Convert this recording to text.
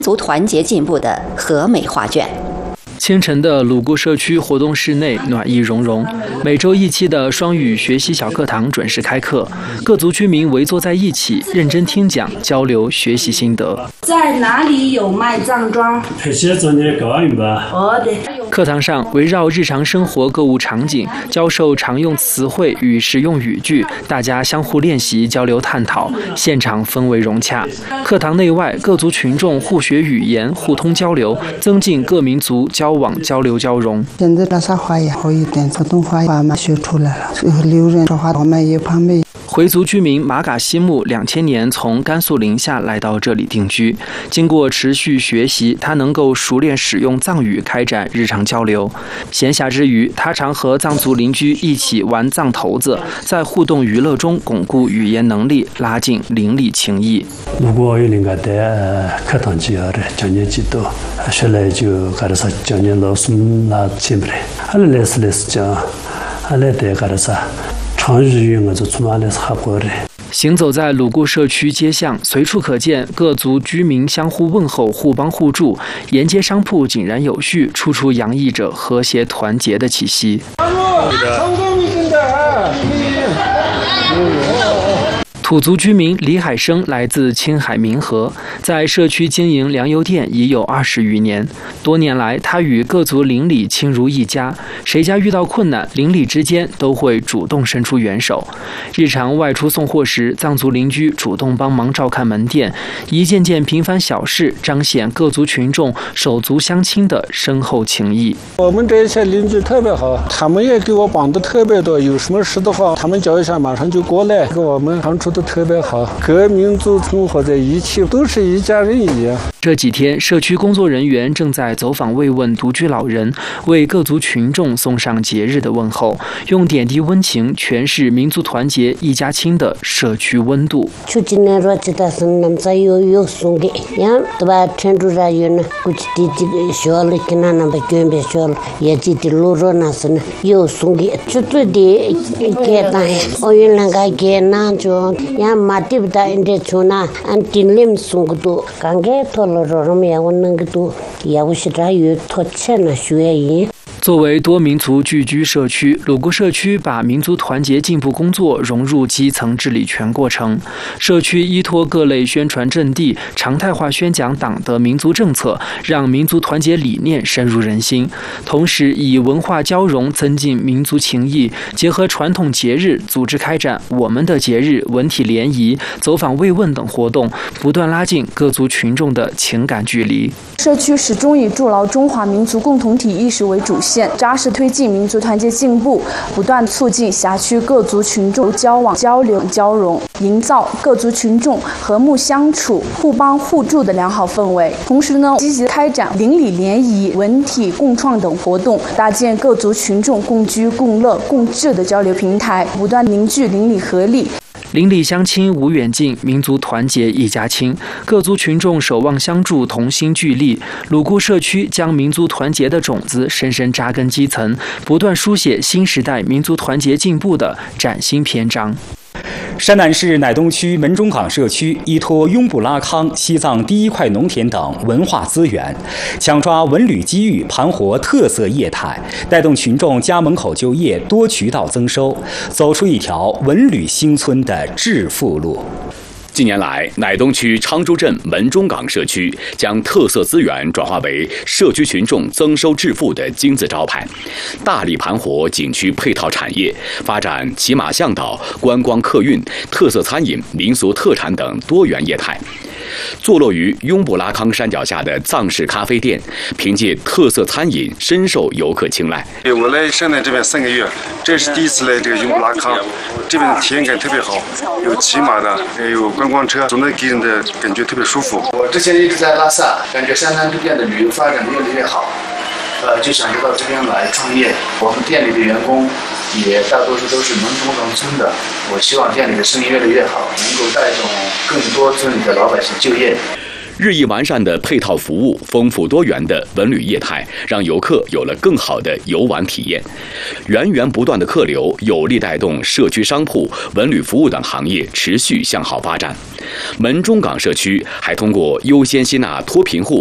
族团结进步的和美画卷。 清晨的鲁固社区活动室内暖意融融，每周一期的双语学习小课堂准时开课，各族居民围坐在一起，认真听讲，交流学习心得。 在哪里有卖藏庄？ 课堂上围绕日常生活购物场景，教授常用词汇与实用语句，大家相互练习、交流探讨，现场氛围融洽。课堂内外，各族群众互学语言，互通交流，增进各民族交往交流交融。 现在拉萨话也好一点，普通话慢慢学出来了，留人说话我们也方便。 回族居民马嘎西木2000年从甘肃临夏来到这里定居，经过持续学习，他能够熟练使用藏语开展日常交流。闲暇之余，他常和藏族邻居一起玩藏头子，在互动娱乐中巩固语言能力，拉近邻里情谊。 如果有人家在课堂之后的讲解几多，学来就搞得啥讲解老师那前不来，还来讲，还来得搞得啥。 行走在鲁固社区街巷，随处可见各族居民相互问候、互帮互助，沿街商铺井然有序，处处洋溢着和谐团结的气息。土族居民李海生来自青海民和，在社区经营粮油店已有20余年。多年来，他与各族邻里亲如一家，谁家遇到困难，邻里之间都会主动伸出援手。日常外出送货时，藏族邻居主动帮忙照看门店，一件件平凡小事彰显各族群众手足相亲的深厚情谊。 我们这些邻居特别好，他们也给我帮的特别多，有什么事的话，他们叫一下马上就过来，跟我们相处的特别好，各民族生活在一起，都是一家人一样。 这几天，社区工作人员正在走访慰问独居老人，为各族群众送上节日的问候，用点滴温情诠释民族团结一家亲的社区温度。作为多民族聚居社区，鲁固社区把民族团结进步工作融入基层治理全过程。社区依托各类宣传阵地，常态化宣讲党的民族政策，让民族团结理念深入人心。同时，以文化交融增进民族情谊，结合传统节日，组织开展我们的节日文体联谊、走访慰问等活动，不断拉近各族群众的情感距离。 社区始终以筑牢中华民族共同体意识为主线，扎实推进民族团结进步，不断促进辖区各族群众交往、交流、交融，营造各族群众和睦相处、互帮互助的良好氛围。同时呢，积极开展邻里联谊、文体共创等活动，搭建各族群众共居、共乐、共治的交流平台，不断凝聚邻里合力。 邻里乡亲无远近，民族团结一家亲。各族群众守望相助，同心聚力。鲁固社区将民族团结的种子深深扎根基层，不断书写新时代民族团结进步的崭新篇章。 山南市乃东区门中港社区依托雍布拉康、西藏第一块农田等文化资源，抢抓文旅机遇，盘活特色业态，带动群众家门口就业，多渠道增收，走出一条文旅新村的致富路。 近年来，乃东区昌州镇门中港社区将特色资源转化为社区群众增收致富的金字招牌，大力盘活景区配套产业，发展骑马向导、观光客运、特色餐饮、民俗特产等多元业态。坐落于雍布拉康山脚下的藏式咖啡店，凭借特色餐饮深受游客青睐。 我来山南这边3个月，这是第一次来这个雍布拉康，这边的体验感特别好，有骑马的，也有观光车，总的给人的感觉特别舒服。 我之前一直在拉萨，感觉山南这边的旅游发展越来越好，就想着到这边来创业。我们店里的员工也大多数都是门中农村的，我希望店里的生意越来越好，能够带动更多村里的老百姓就业。 日益完善的配套服务、丰富多元的文旅业态，让游客有了更好的游玩体验。源源不断的客流有力带动社区商铺、文旅服务等行业持续向好发展。门中港社区还通过优先吸纳脱贫户